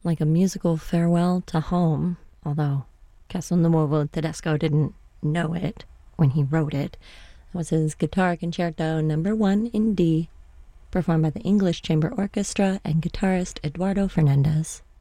like a musical farewell to home, although Castelnuovo Tedesco didn't know it when he wrote it. It was his Guitar Concerto Number 1 in D, performed by the English Chamber Orchestra and guitarist Eduardo Fernandez.